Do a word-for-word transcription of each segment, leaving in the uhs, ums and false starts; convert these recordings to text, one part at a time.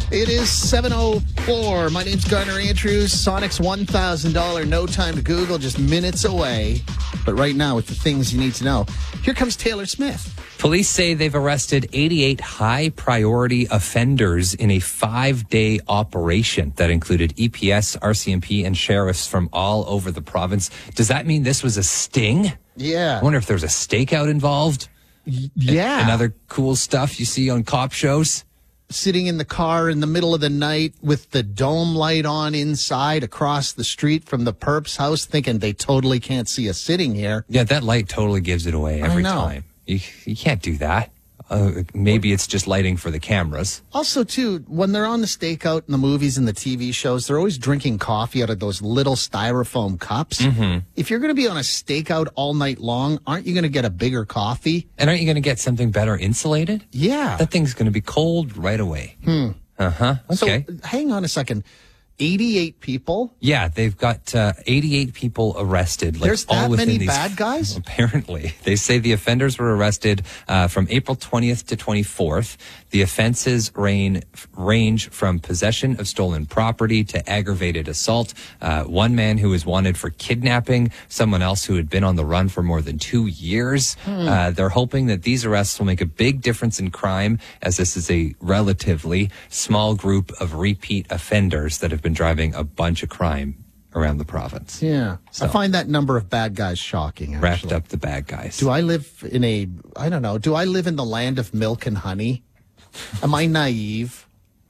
It is seven oh four. My name's Garner Andrews. Sonic's one thousand dollars No Time to Google, just minutes away. But right now, with the things you need to know, here comes Taylor Smith. Police say they've arrested eighty-eight high-priority offenders in a five-day operation that included E P S, R C M P, and sheriffs from all over the province. Does that mean this was a sting? Yeah. I wonder if there's a stakeout involved. Y- yeah. And other cool stuff you see on cop shows. Sitting in the car in the middle of the night with the dome light on inside across the street from the perp's house, thinking they totally can't see us sitting here. Yeah, that light totally gives it away every I know. time. You, you can't do that. Uh, maybe it's just lighting for the cameras. Also, too, when they're on the stakeout in the movies and the T V shows, they're always drinking coffee out of those little styrofoam cups. Mm-hmm. If you're going to be on a stakeout all night long, aren't you going to get a bigger coffee? And aren't you going to get something better insulated? Yeah. That thing's going to be cold right away. Hmm. Uh-huh. Okay. So, hang on a second. eighty-eight people? Yeah, they've got uh, eighty-eight people arrested. Like, There's that all within many these, bad guys? Apparently. They say the offenders were arrested uh, from April twentieth to twenty-fourth. The offenses range, range from possession of stolen property to aggravated assault. Uh, one man who was wanted for kidnapping, someone else who had been on the run for more than two years. Hmm. Uh, they're hoping that these arrests will make a big difference in crime, as this is a relatively small group of repeat offenders that have been driving a bunch of crime around the province. Yeah. So, I find that number of bad guys shocking, actually. wrapped up the bad guys. Do I live in a, I don't know, do I live in the land of milk and honey? Am I naive?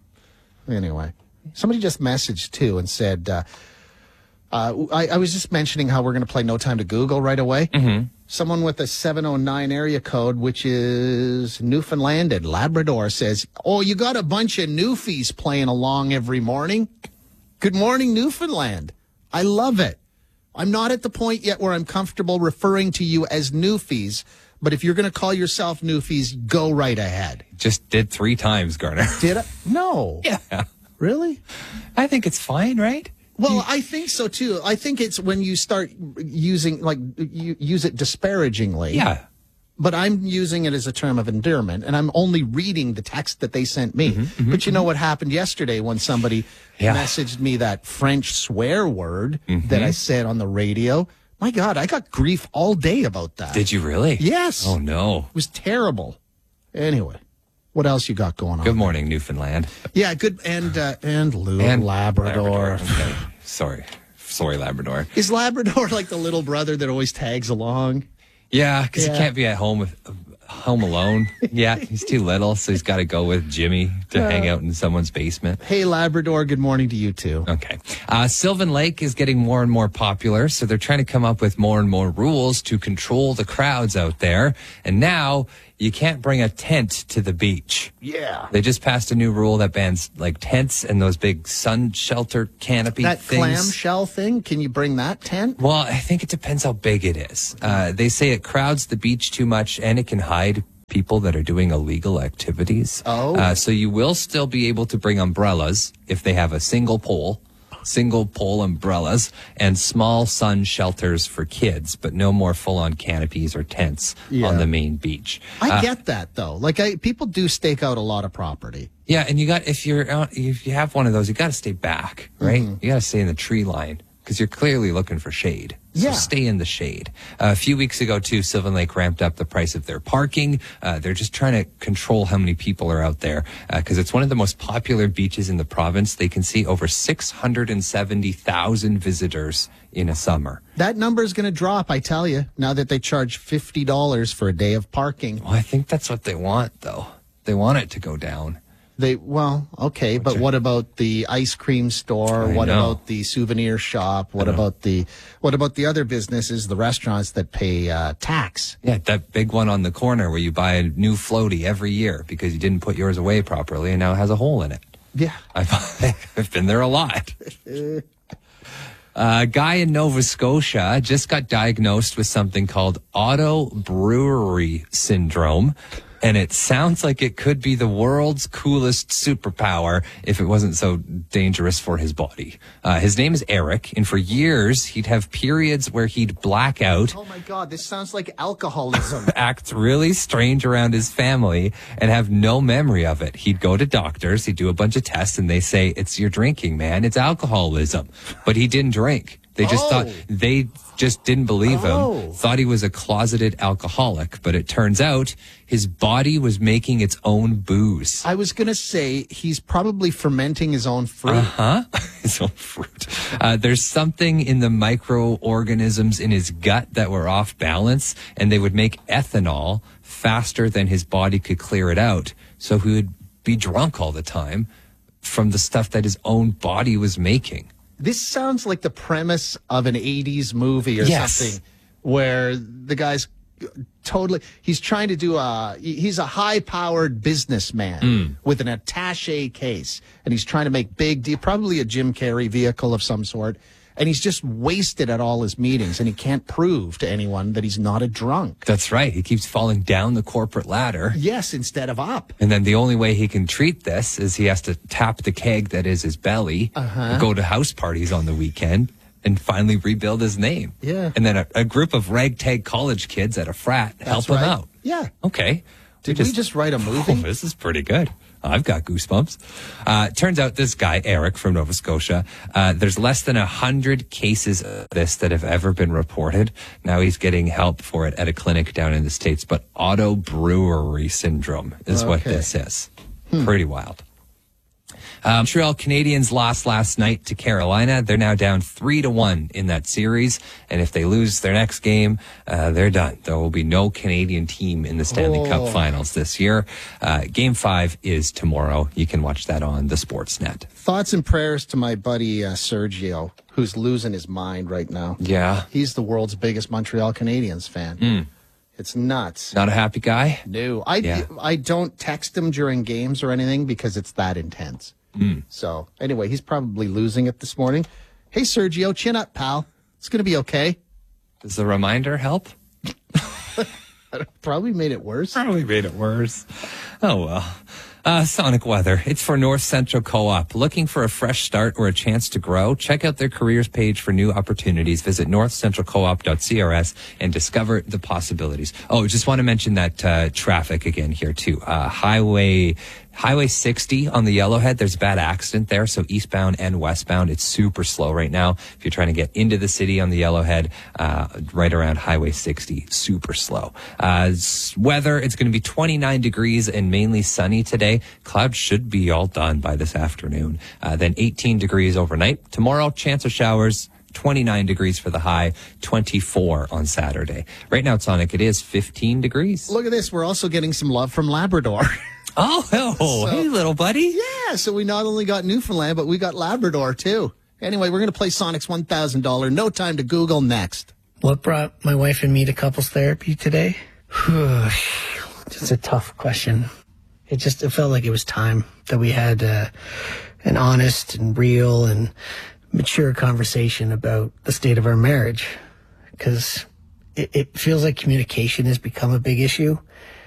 Anyway, somebody just messaged, too, and said, uh, uh, I, I was just mentioning how we're going to play No Time to Google right away. Mm-hmm. Someone with a seven oh nine area code, which is Newfoundland and Labrador, says, oh, you got a bunch of Newfies playing along every morning. Good morning, Newfoundland. I love it. I'm not at the point yet where I'm comfortable referring to you as Newfies, but if you're going to call yourself Newfies, go right ahead. Just did three times, Garner. Did I? No. Yeah. Really? I think it's fine, right? Well, I think so, too. I think it's when you start using, like, you use it disparagingly. Yeah. But I'm using it as a term of endearment, and I'm only reading the text that they sent me. Mm-hmm, mm-hmm, but you know what happened yesterday when somebody Yeah. messaged me that French swear word Mm-hmm. that I said on the radio? My God, I got grief all day about that. Did you really? Yes. Oh, no. It was terrible. Anyway, what else you got going on? Good morning, Newfoundland. Yeah, good. And uh, and Lou, And Labrador. Okay. Sorry. Sorry, Labrador. Is Labrador like the little brother that always tags along? Yeah, because Yeah. he can't be at home with uh, home alone. Yeah, he's too little, so he's got to go with Jimmy to Uh, hang out in someone's basement. Hey, Labrador, good morning to you, too. Okay. Uh, Sylvan Lake is getting more and more popular, so they're trying to come up with more and more rules to control the crowds out there. And now you can't bring a tent to the beach. Yeah. They just passed a new rule that bans like tents and those big sun shelter canopy That things. clamshell thing, can you bring that tent? Well, I think it depends how big it is. Uh, they say it crowds the beach too much and it can hide people that are doing illegal activities. Oh. Uh, so you will still be able to bring umbrellas if they have a single pole, single pole umbrellas, and small sun shelters for kids, but no more full-on canopies or tents Yeah. on the main beach. I Uh, get that, though. Like, I, people do stake out a lot of property. Yeah, and you got if you're out, if you have one of those, you got to stay back, right? Mm-hmm. You got to stay in the tree line because you're clearly looking for shade. So Yeah. stay in the shade. Uh, a few weeks ago, too, Sylvan Lake ramped up the price of their parking. Uh, they're just trying to control how many people are out there because it's one of the most popular beaches in the province. They can see over six hundred seventy thousand visitors in a summer. That number is going to drop, I tell you, now that they charge fifty dollars for a day of parking. Well, I think that's what they want, though. They want it to go down. They well, okay, but what about the ice cream store? I What know. about the souvenir shop? What know. about the what about the other businesses, the restaurants that pay uh, tax? Yeah, that big one on the corner where you buy a new floaty every year because you didn't put yours away properly and now it has a hole in it. Yeah. I've, I've been there a lot. A guy in Nova Scotia just got diagnosed with something called auto brewery syndrome. And it sounds like it could be the world's coolest superpower if it wasn't so dangerous for his body. Uh, his name is Eric, and for years he'd have periods where he'd black out. Oh my God, this sounds like alcoholism. Act really strange around his family and have no memory of it. He'd go to doctors, he'd do a bunch of tests, and they say, it's your drinking, man. It's alcoholism. But he didn't drink. They just Oh. thought, they just didn't believe Oh. him, thought he was a closeted alcoholic. But it turns out his body was making its own booze. I was going to say he's probably fermenting his own fruit. Huh? His own fruit. Uh, there's something in the microorganisms in his gut that were off balance, and they would make ethanol faster than his body could clear it out. So he would be drunk all the time from the stuff that his own body was making. This sounds like the premise of an eighties movie or Yes. something where the guy's totally, he's trying to do a, he's a high-powered businessman Mm. with an attaché case, and he's trying to make big deal, probably a Jim Carrey vehicle of some sort, and he's just wasted at all his meetings, and he can't prove to anyone that he's not a drunk. That's right. He keeps falling down the corporate ladder. Yes, instead of up. And then the only way he can treat this is he has to tap the keg that is his belly, Uh-huh. go to house parties on the weekend, and finally rebuild his name. Yeah. And then a, a group of ragtag college kids at a frat help That's him right. out. Yeah. Okay. Did we just write a movie? Oh, this is pretty good. I've got goosebumps. Uh, turns out this guy, Eric from Nova Scotia, uh, there's less than a hundred cases of this that have ever been reported. Now he's getting help for it at a clinic down in the States, but auto brewery syndrome is what Okay. this is. Pretty wild. Um, Montreal Canadiens lost last night to Carolina. They're now down three to one in that series, and if they lose their next game, uh, they're done. There will be no Canadian team in the Stanley Oh. Cup Finals this year. Uh, game five is tomorrow. You can watch that on the Sportsnet. Thoughts and prayers to my buddy uh, Sergio, who's losing his mind right now. Yeah, He's the world's biggest Montreal Canadiens fan. It's nuts. not a happy guy. No, I, Yeah. I don't text him during games or anything because it's that intense. So anyway, he's probably losing it this morning. Hey, Sergio, chin up, pal. It's going to be okay. Does the reminder help? Probably made it worse. Probably made it worse. Oh, well. Uh, Sonic weather. It's for North Central Co-op. Looking for a fresh start or a chance to grow? Check out their careers page for new opportunities. Visit north central co op dot c r s and discover the possibilities. Oh, just want to mention that uh, traffic again here too. Uh, highway Highway sixty on the Yellowhead, there's a bad accident there, so eastbound and westbound, it's super slow right now. If you're trying to get into the city on the Yellowhead, uh, right around Highway sixty, super slow. Uh, weather, it's going to be twenty-nine degrees and mainly sunny today. Clouds should be all done by this afternoon. Uh, then eighteen degrees overnight. Tomorrow, chance of showers. twenty-nine degrees for the high, twenty-four on Saturday. Right now, Sonic, it is fifteen degrees. Look at this. We're also getting some love from Labrador. Oh, oh So- hey, little buddy. Yeah, so we not only got Newfoundland, but we got Labrador, too. Anyway, we're going to play Sonic's one thousand dollars No Time to Google next. What brought my wife and me to couples therapy today? Just a tough question. It just it felt like it was time that we had uh, an honest and real and mature conversation about the state of our marriage. Because it, it feels like communication has become a big issue.